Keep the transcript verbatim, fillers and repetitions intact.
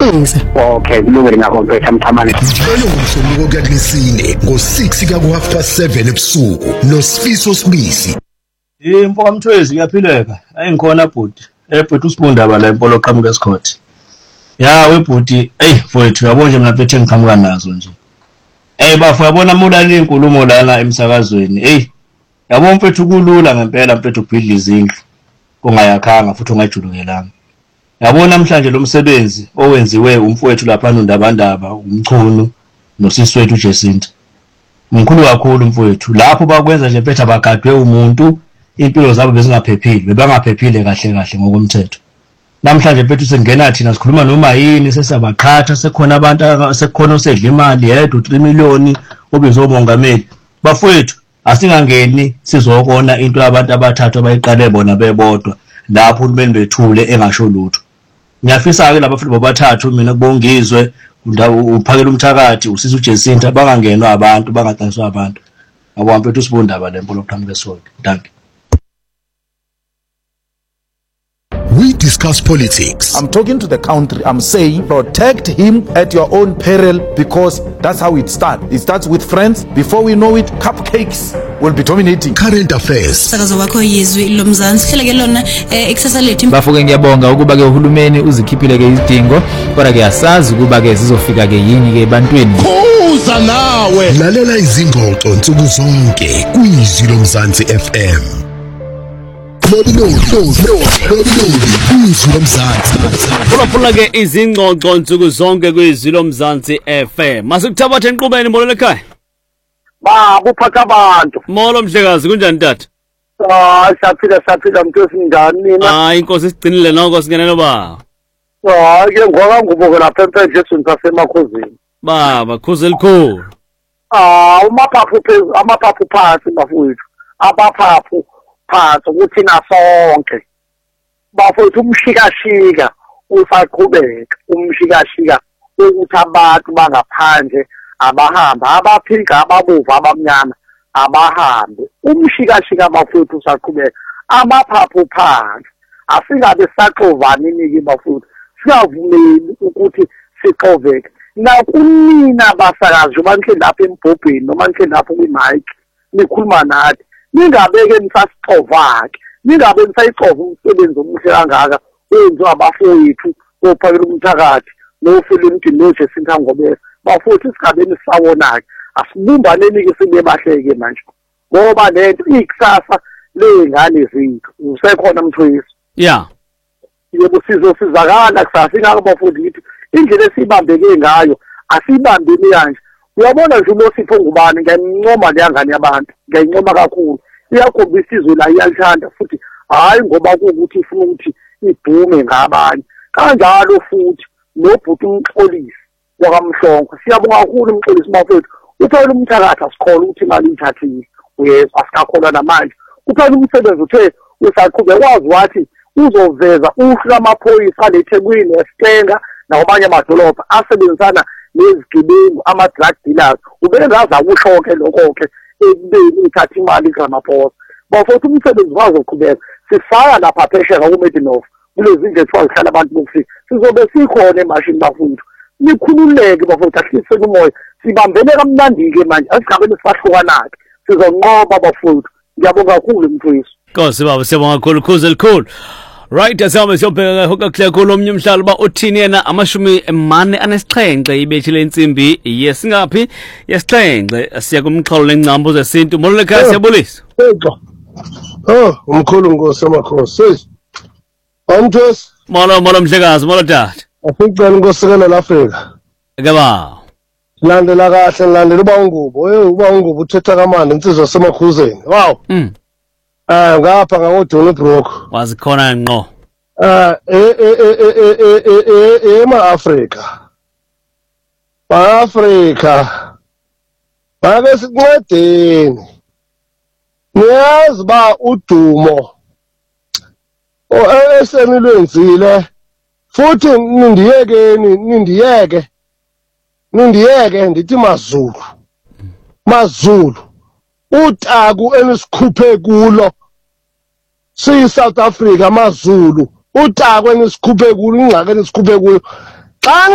Qinise. Okay, kulungile ngakho mfethu amthamane. Njalo ngomsombuluko kuya kulesine ngo six kuya ku half past seven ebusuku noSifiso Sibisi. Yimpo kaMthwezi iyaphileka. Ayingikhona bhuti. Eh bhuti usibundaba la empolo qhamuka eScott. Ya webhuti, hey mfowethu yabo nje mina phethe ngiqhamuka nazo nje. Eh bafu yabona mulala inkulumo lana emsakazweni. Hey yabo mfethu kulula ngempela mfethu ukubhidla izindlu. Kungayakhanga futhi ungajulukelanga. Yabona namhlanje lo msebenzi owenziwe umfowethu lapha nondabandaba umchunu nosiswethu uJesinta. Mkhulu kakhulu mfowethu. Lapho bakwenza nje mfethu abagadwe umuntu impilo zabo bezingaphephile bebangaphephile kahle kahle ngokomthetho. Namhlanje mfethu sengena thina sikhuluma noma yini sesabaqhatha sekhona abantu sekukhona osedla imali yedwa three million obezomongameli. Bafowethu asingangeni sizokona into yabantu abathathu abayiqale bona bebodwa lapho uhulumeni bethule engasho lutho. Ngiyafisa ke laba futhi bobathathu mina kubongizwe uphakela umthakathi usisa uJesinta bangangenwa abantu bangadayiswa abantu. Abo mfethu usibundaba lempolo qhamuka eScott. Thank you. We discuss politics. I'm talking to the country. I'm saying protect him at your own peril because that's how it starts. It starts with friends. Before we know it, cupcakes will be dominating. Current affairs. Sakazo wakho yizwi lomzansi hleleke lona eksasa lethu. Bafuke ngiyabonga ukuba ke uhulumeni uzikhiphile ke izidingo kodwa ke yasazi ukuba ke zizofika ke yini ke ebantwini. Kuza nawe. Lalela izingxoxo nsuku zonke kwizwi lomzansi F M. Lodi no no no lodi kwizwi lomzansi. Phulaphula ke izingxoxo nsuku zonke kwizwi lomzansi F M. Masukuthabatha enqubeni molo lekhaya. Baba uphatha abantu. Molo mhlekazi kunjani tata? Ah saphila saphila mntosi ngani mina. Hayi inkosi sigcinile noko singenelo baba. Ah ke ngoba ngubuke lapha emphendle sasemakhuzini. Baba khuze elikhulu. Ah umaphaphu phezulu amaphaphu phansi bafowethu. Abaphaphu phansi ukuthi na sonke. Bafowethu umshikashika usaqhubeka umshikashika ukuthi abantu bangaphandle abahamba abaphika ababuva abamnyama abahambe umshikashika bafowethu usaqhubeka amaphaphu phansi asingabe saqovanini ke bafowethu siyavumeli ukuthi siqoveke na kunina basakazi banhle lapha embhobheni noma nhle lapha kwi-mic nikhuluma nathi ningabeke nisasiqovake ningabe nisayixova umsebenzi omuhle kangaka wenziwa abafowethu ophakela umthakathi noFilipi noJesinta Ngobese bafowethu isigabeni sawona-ke asibumbaneni ke sibe bahleke manje ngoba lento ikusasa ley'ngane zethu usekhona Mthwezi. Yeah. Yebo sizosizakala kusasa ingako bafowethu kithi indlela esibambeke ngayo asibambeni kanje. Uyabona nje uMosipho ngubani ngiyancoma leyangane yabantu ngiyancoma kakhulu iyakhombisa izwe la iyalithanda futhi hayi ngoba kuukuthi ifuna ukuthi idume ngabanye kanjalo futhi nobhuti umxolisi wakamhlongo siyabonga kakhulu umxolisi bafowethu uphela umthakathi asikholwa ukuthi imali ithathile uyeza asikakholwa namanje kuphela umsebenzi uthe usaqhubeka wazi wathi uzoveza uhlu lwamaphoyisa aleThekwini eStenga namanye amadolobha asebenzisana nezigebengu ama-drug dealers ubengaza ukushoke lokho-ke ekubeni ithatha imali kaMaphosa bafowethu umsebenzi wazoqhubeka sifaka lapha phesheya ku-Medinoff kulezi ndlu ethiwa zihlala abantu bokufika sizobe sikhona emashini bafowethu nikhululeke bafowethu ahliseke umoya sibambene kamnandi-ke manje asigabeni sisahlukana-ke sizonqoba bafowethu ngiyabonga kakhulu Mthwezi. Nkosi baba siyabonga kakhulu khuze elikhulu. Right asihamba siyobheka hokahle kolomnye umhlalo ba uthini yena amashumi emane anesixhenxe ibethile insimbi yesingaphi yesixhenxe siya kumxholo lencambo zesintu molo lekhaya siyabulisa. Oh umkhulu Nkosi amakhosi. Amthwesi. Molo molo mhlekazi molo tata. Asicela Nkosikazi laAfrika. Ke ba. Landela kahle landela uba ungubo hey uba ungubo uthetha kamandi insizwa semakhuzeni. Wow. Mm. Ah ngapha ngakodona Brook. Wazikhona ngqo. Ah eh eh eh eh eh eh ma Africa. Ba Africa. Bake sincedeni. Niyazi ba udumo. O esenilwenzile futhi nindiyekeni nindiyeke. Nindiyeke ndithi maZulu. maZulu utaku enisikhuphe kulo si South Africa maZulu utaku enisikhuphe kulo ingxaki enisikhuphe kuyo xa